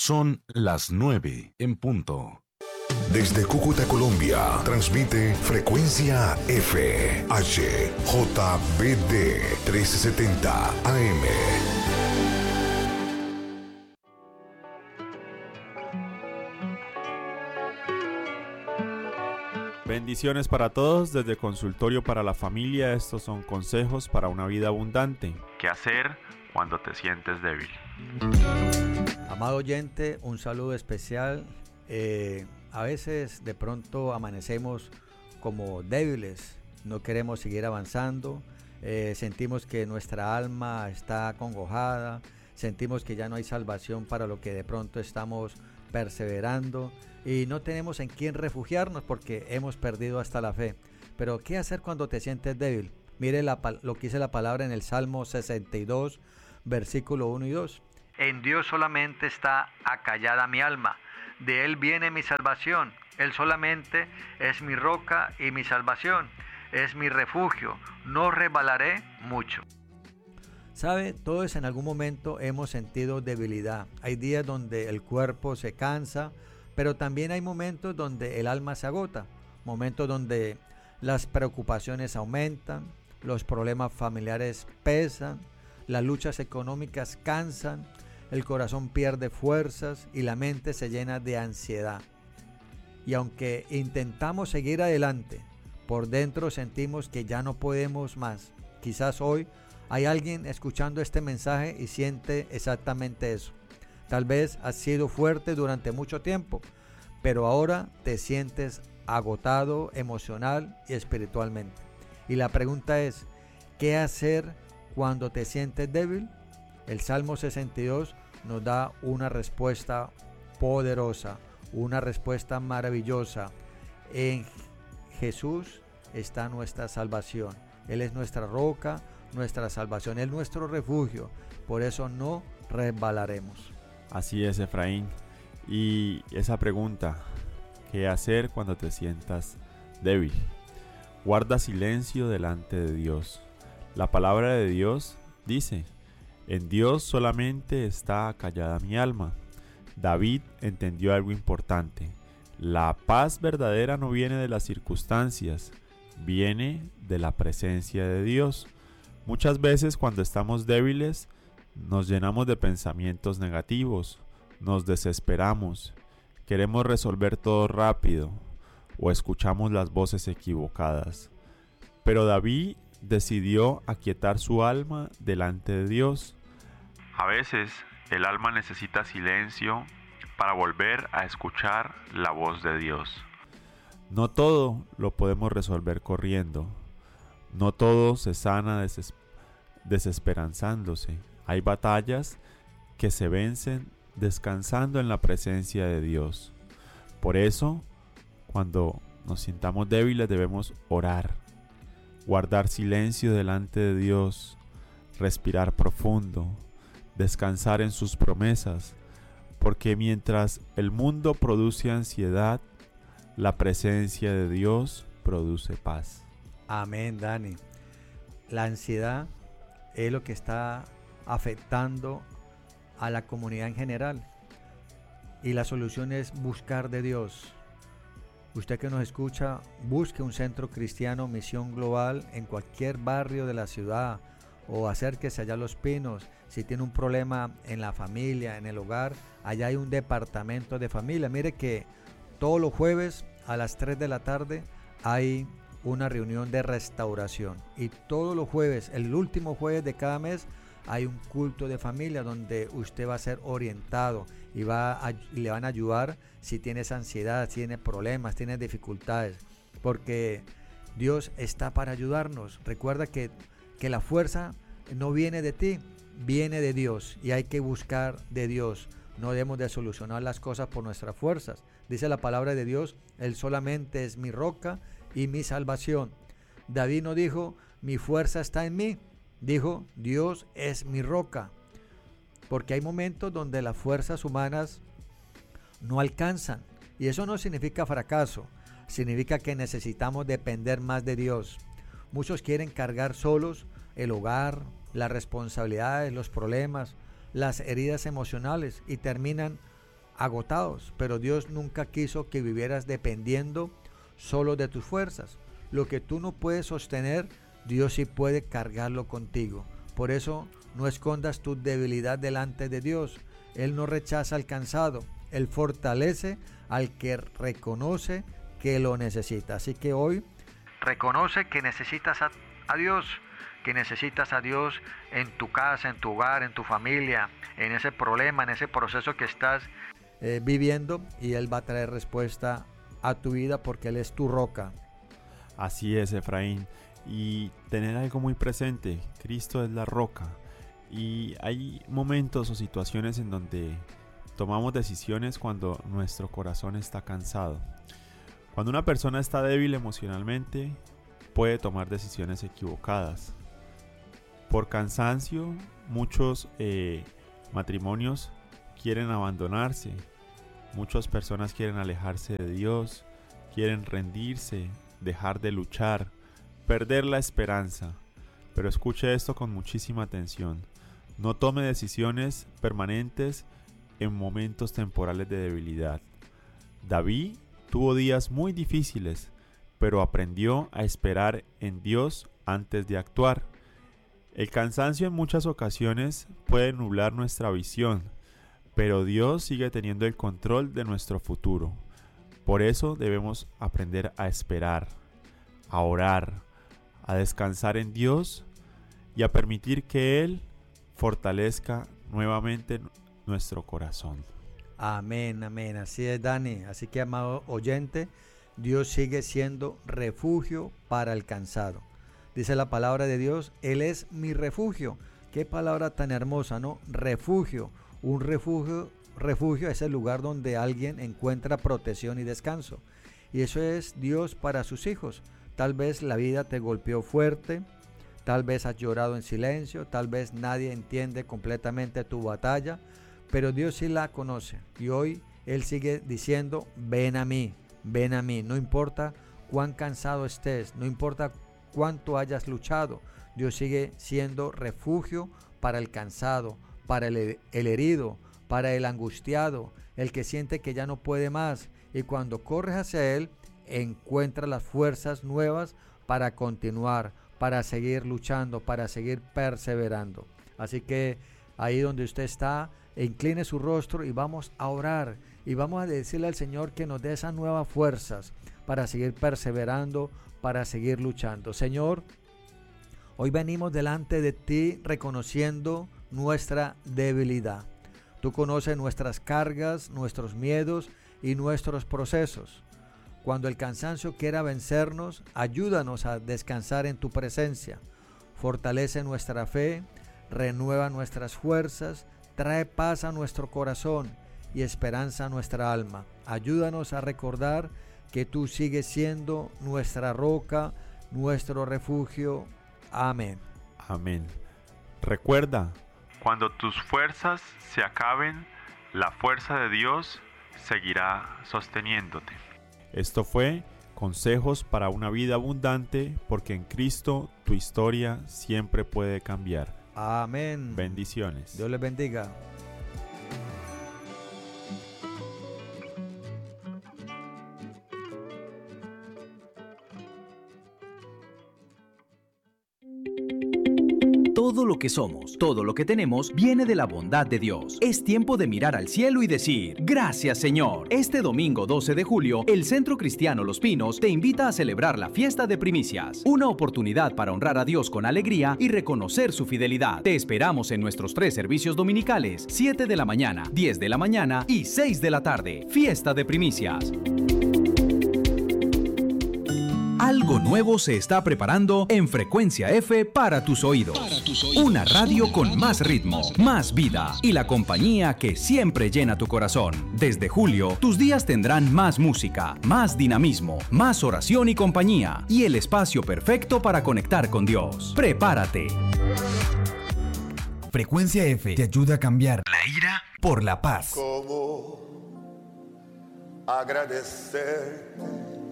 Son las 9 en punto. Desde Cúcuta, Colombia, transmite Frecuencia F, HJBD 1370 AM. Bendiciones para todos desde Consultorio para la Familia. Estos son consejos para una vida abundante. ¿Qué hacer cuando te sientes débil? Amado oyente, un saludo especial. A veces de pronto amanecemos como débiles, no queremos seguir avanzando, sentimos que nuestra alma está acongojada, sentimos que ya no hay salvación para lo que de pronto estamos perseverando y no tenemos en quién refugiarnos porque hemos perdido hasta la fe. Pero ¿qué hacer cuando te sientes débil? Mire lo que dice la palabra en el Salmo 62, versículo 1 y 2. En Dios solamente está acallada mi alma, de Él viene mi salvación, Él solamente es mi roca y mi salvación, es mi refugio, no resbalaré mucho. ¿Sabe? Todos en algún momento hemos sentido debilidad. Hay días donde el cuerpo se cansa, pero también hay momentos donde el alma se agota, momentos donde las preocupaciones aumentan, los problemas familiares pesan, las luchas económicas cansan, el corazón pierde fuerzas y la mente se llena de ansiedad. Y aunque intentamos seguir adelante, por dentro sentimos que ya no podemos más. Quizás hoy hay alguien escuchando este mensaje y siente exactamente eso. Tal vez has sido fuerte durante mucho tiempo, pero ahora te sientes agotado emocional y espiritualmente. Y la pregunta es, ¿qué hacer cuando te sientes débil? El Salmo 62 nos da una respuesta poderosa, una respuesta maravillosa. En Jesús está nuestra salvación. Él es nuestra roca, nuestra salvación, Él es nuestro refugio. Por eso no resbalaremos. Así es, Efraín. Y esa pregunta, ¿qué hacer cuando te sientas débil? Guarda silencio delante de Dios. La palabra de Dios dice: en Dios solamente está acallada mi alma. David entendió algo importante. La paz verdadera no viene de las circunstancias, viene de la presencia de Dios. Muchas veces cuando estamos débiles, nos llenamos de pensamientos negativos, nos desesperamos, queremos resolver todo rápido o escuchamos las voces equivocadas. Pero David decidió aquietar su alma delante de Dios. A veces el alma necesita silencio para volver a escuchar la voz de Dios. No todo lo podemos resolver corriendo. No todo se sana desesperanzándose. Hay batallas que se vencen descansando en la presencia de Dios. Por eso, cuando nos sintamos débiles debemos orar, guardar silencio delante de Dios, respirar profundo, descansar en sus promesas, porque mientras el mundo produce ansiedad, la presencia de Dios produce paz. Amén, Dani. La ansiedad es lo que está afectando a la comunidad en general y la solución es buscar de Dios. Usted que nos escucha, busque un centro cristiano Misión Global en cualquier barrio de la ciudad o acérquese allá a Los Pinos. Si tiene un problema en la familia, en el hogar, allá hay un departamento de familia. Mire que todos los jueves a las 3 de la tarde hay una reunión de restauración y todos los jueves, el último jueves de cada mes, hay un culto de familia donde usted va a ser orientado y le van a ayudar si tienes ansiedad, si tienes problemas, tienes dificultades, porque Dios está para ayudarnos. Recuerda que la fuerza no viene de ti, viene de Dios y hay que buscar de Dios. No debemos de solucionar las cosas por nuestras fuerzas. Dice la palabra de Dios, Él solamente es mi roca y mi salvación. David no dijo, mi fuerza está en mí. Dijo, Dios es mi roca. Porque hay momentos donde las fuerzas humanas no alcanzan. Y eso no significa fracaso. Significa que necesitamos depender más de Dios. Muchos quieren cargar solos el hogar, las responsabilidades, los problemas, las heridas emocionales y terminan agotados, pero Dios nunca quiso que vivieras dependiendo solo de tus fuerzas. Lo que tú no puedes sostener, Dios sí puede cargarlo contigo. Por eso no escondas tu debilidad delante de Dios. Él no rechaza al cansado, Él fortalece al que reconoce que lo necesita. Así que hoy reconoce que necesitas a Dios, que necesitas a Dios en tu casa, en tu hogar, en tu familia, en ese problema, en ese proceso que estás viviendo, y Él va a traer respuesta a tu vida porque Él es tu roca. Así es, Efraín. Y tener algo muy presente, Cristo es la roca. Y hay momentos o situaciones en donde tomamos decisiones cuando nuestro corazón está cansado. Cuando una persona está débil emocionalmente, puede tomar decisiones equivocadas. Por cansancio, muchos matrimonios quieren abandonarse. Muchas personas quieren alejarse de Dios, quieren rendirse, dejar de luchar, perder la esperanza. Pero escuche esto con muchísima atención. No tome decisiones permanentes en momentos temporales de debilidad. David tuvo días muy difíciles, pero aprendió a esperar en Dios antes de actuar. El cansancio en muchas ocasiones puede nublar nuestra visión, pero Dios sigue teniendo el control de nuestro futuro. Por eso debemos aprender a esperar, a orar, a descansar en Dios y a permitir que Él fortalezca nuevamente nuestro corazón. Amén, amén. Así es, Dani. Así que, amado oyente, Dios sigue siendo refugio para el cansado. Dice la palabra de Dios, Él es mi refugio. Qué palabra tan hermosa, ¿no? Refugio. Un refugio es el lugar donde alguien encuentra protección y descanso. Y eso es Dios para sus hijos. Tal vez la vida te golpeó fuerte, tal vez has llorado en silencio, tal vez nadie entiende completamente tu batalla, pero Dios sí la conoce. Y hoy Él sigue diciendo, ven a mí, no importa cuán cansado estés, no importa cuánto hayas luchado, Dios sigue siendo refugio para el cansado, para el herido, para el angustiado, el que siente que ya no puede más. Y cuando corres hacia Él, encuentra las fuerzas nuevas para continuar, para seguir luchando, para seguir perseverando. Así que ahí donde usted está, incline su rostro y vamos a orar. Y vamos a decirle al Señor que nos dé esas nuevas fuerzas para seguir perseverando, para seguir luchando. Señor, hoy venimos delante de ti reconociendo nuestra debilidad. Tú conoces nuestras cargas, nuestros miedos y nuestros procesos. Cuando el cansancio quiera vencernos, ayúdanos a descansar en tu presencia. Fortalece nuestra fe, renueva nuestras fuerzas, trae paz a nuestro corazón y esperanza a nuestra alma. Ayúdanos a recordar que tú sigues siendo nuestra roca, nuestro refugio. Amén. Amén. Recuerda, cuando tus fuerzas se acaben, la fuerza de Dios seguirá sosteniéndote. Esto fue Consejos para una vida abundante, porque en Cristo tu historia siempre puede cambiar. Amén. Bendiciones. Dios les bendiga. Todo lo que somos, todo lo que tenemos, viene de la bondad de Dios. Es tiempo de mirar al cielo y decir, gracias Señor. Este domingo 12 de julio, el Centro Cristiano Los Pinos te invita a celebrar la fiesta de primicias. Una oportunidad para honrar a Dios con alegría y reconocer su fidelidad. Te esperamos en nuestros 3 servicios dominicales, 7 de la mañana, 10 de la mañana y 6 de la tarde. Fiesta de primicias. Algo nuevo se está preparando en Frecuencia F para tus oídos. Una radio con más ritmo, más vida y la compañía que siempre llena tu corazón. Desde julio, tus días tendrán más música, más dinamismo, más oración y compañía y el espacio perfecto para conectar con Dios. ¡Prepárate! Frecuencia F te ayuda a cambiar la ira por la paz. ¿Cómo agradecerte